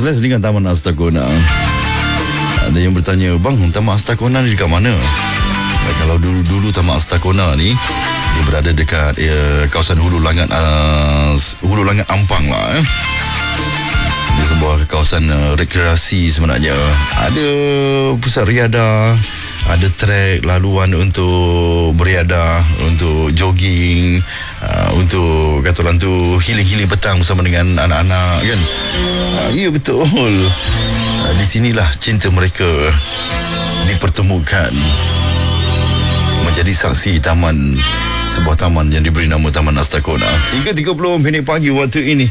Kelas dengan Taman Astakona. Ada yang bertanya, bang, Taman Astakona ni dekat mana? Kalau dulu Taman Astakona ni dia berada dekat kawasan Hulu Langat Ampang lah. Dia sebuah kawasan rekreasi sebenarnya. Ada pusat riadah, ada trek laluan untuk beriadah, untuk jogging, untuk kata orang tu healing petang bersama dengan anak-anak kan. Ya betul. Di sinilah cinta mereka dipertemukan menjadi saksi sebuah taman yang diberi nama Taman Astakona. 3.30 minit pagi waktu ini.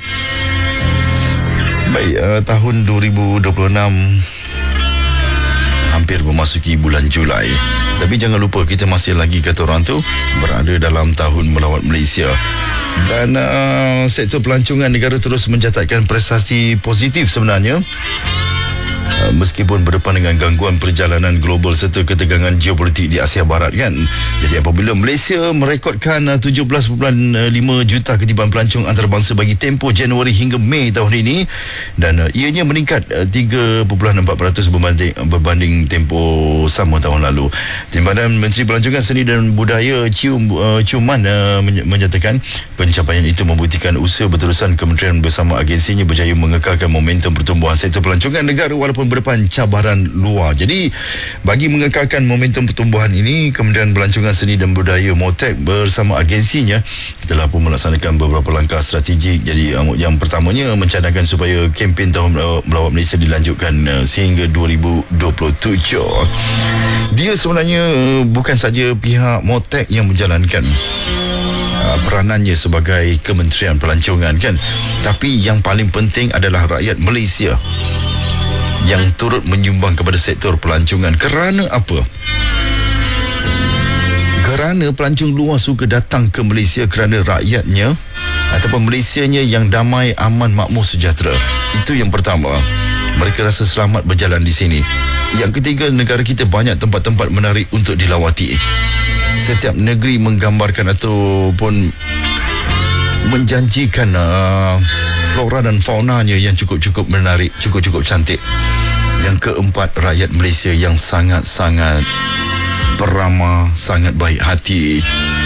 Baik, tahun 2026 hampir memasuki bulan Julai. Tapi jangan lupa kita masih lagi kata orang tu berada dalam tahun melawat Malaysia. Dan sektor pelancongan negara terus mencatatkan prestasi positif sebenarnya. Meskipun berdepan dengan gangguan perjalanan global serta ketegangan geopolitik di Asia Barat kan. Jadi apabila Malaysia merekodkan 17.5 juta ketiban pelancong antarabangsa bagi tempoh Januari hingga Mei tahun ini, dan ianya meningkat 3.4% berbanding tempoh sama tahun lalu. Timbalan Menteri Pelancongan Seni dan Budaya Ciuman menyatakan pencapaian itu membuktikan usaha berterusan kementerian bersama agensinya berjaya mengekalkan momentum pertumbuhan sektor pelancongan negara walaupun berdepan cabaran luar. Jadi bagi mengekalkan momentum pertumbuhan ini, Kementerian Pelancongan Seni dan Budaya MOTEK bersama agensinya telah pun melaksanakan beberapa langkah strategik. Jadi yang pertamanya mencadangkan supaya kempen Tahun Melawat Malaysia dilanjutkan sehingga 2027. Dia sebenarnya bukan saja pihak MOTEK yang menjalankan peranannya sebagai Kementerian Pelancongan kan, tapi yang paling penting adalah rakyat Malaysia yang turut menyumbang kepada sektor pelancongan. Kerana apa? Kerana pelancong luar suka datang ke Malaysia kerana rakyatnya ataupun Malaysianya yang damai, aman, makmur, sejahtera. Itu yang pertama. Mereka rasa selamat berjalan di sini. Yang ketiga, negara kita banyak tempat-tempat menarik untuk dilawati. Setiap negeri menggambarkan ataupun menjanjikan flora dan faunanya yang cukup-cukup menarik, cukup-cukup cantik. Yang keempat, rakyat Malaysia yang sangat-sangat beramah, sangat baik hati.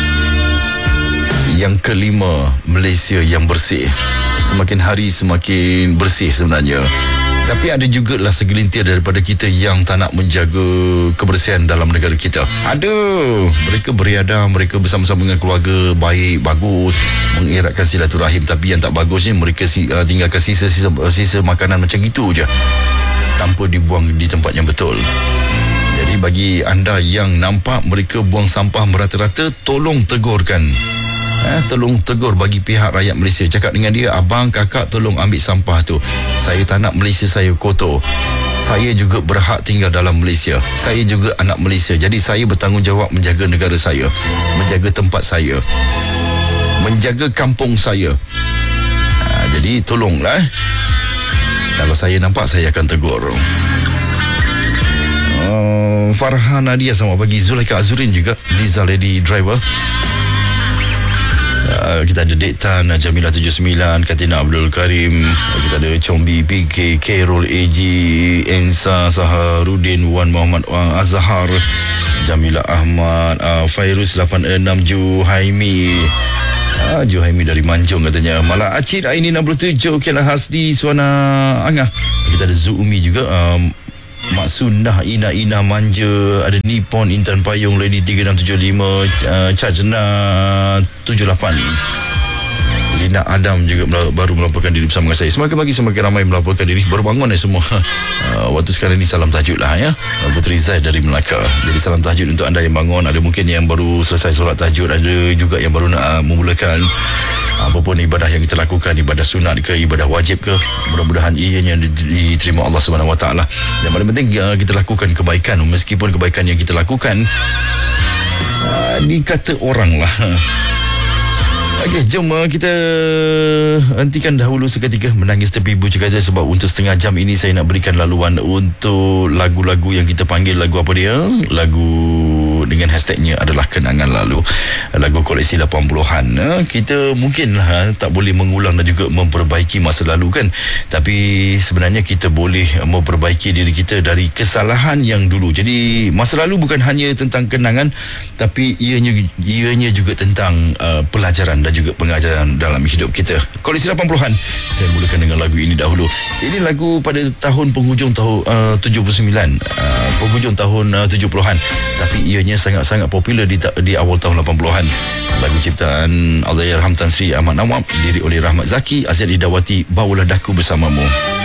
Yang kelima, Malaysia yang bersih. Semakin hari semakin bersih sebenarnya. Tapi ada jugalah segelintir daripada kita yang tak nak menjaga kebersihan dalam negara kita. Ada, mereka beriadah, mereka bersama-sama dengan keluarga, baik, bagus, mengeratkan silaturahim. Tapi yang tak bagusnya, mereka tinggalkan sisa makanan macam itu je, tanpa dibuang di tempat yang betul. Jadi bagi anda yang nampak mereka buang sampah merata-rata, tolong tegurkan. Tolong tegur bagi pihak rakyat Malaysia. Cakap dengan dia, abang, kakak, tolong ambil sampah tu. Saya tak nak Malaysia saya kotor. Saya juga berhak tinggal dalam Malaysia. Saya juga anak Malaysia. Jadi saya bertanggungjawab menjaga negara saya, menjaga tempat saya, menjaga kampung saya. Jadi tolonglah. Kalau saya nampak, saya akan tegur. Farhan Nadia, selamat pagi. Zulaika Azurin juga, Liza Lady Driver. Kita ada Dektan, Jamilah 79, Katina Abdul Karim. Kita ada Combi PK, Carol AG, Ensa Saharudin, Wan Muhammad Azhar, Jamilah Ahmad, Fairuz 86, Juhaimi. Juhaimi dari Manjung katanya. Malah Acid Aini 67, Kela Hasdi, Suana Angah. Kita ada Zuumi juga, Maksunah Ina Manja, ada Nippon Intan Payung, Lady 3675, Chajna 78, Lina Adam juga baru melaporkan diri bersama dengan saya. Semakin ramai melaporkan diri. Baru bangun semua. Waktu sekarang ni salam tahajud lah ya. Puteri Zaid dari Melaka. Jadi salam tahajud untuk anda yang bangun. Ada mungkin yang baru selesai solat tahajud, ada juga yang baru nak memulakan. Apapun ibadah yang kita lakukan, ibadah sunat ke, ibadah wajib ke, mudah-mudahan ianya diterima Allah SWT. Yang paling penting kita lakukan kebaikan. Meskipun kebaikan yang kita lakukan dikata orang lah. Okey, jom kita hentikan dahulu seketika menangis tepi bucu kaca, sebab untuk setengah jam ini saya nak berikan laluan untuk lagu-lagu yang kita panggil lagu apa dia? Lagu dengan hashtagnya adalah kenangan lalu. Lagu koleksi 80-an. Kita mungkinlah tak boleh mengulang dan juga memperbaiki masa lalu kan, tapi sebenarnya kita boleh memperbaiki diri kita dari kesalahan yang dulu. Jadi masa lalu bukan hanya tentang kenangan, tapi ianya juga tentang pelajaran dan juga pengajaran dalam hidup kita. Koleksi 80-an, saya mulakan dengan lagu ini dahulu. Ini lagu pada tahun penghujung tahun 79, penghujung tahun 70-an, tapi ianya sangat-sangat popular di awal tahun 80-an. Lagu ciptaan Allahyarham Tan Sri Ahmad Nawab, diri oleh Rahmat Zaki, Aziz Idawati, Bawalah Daku Bersamamu.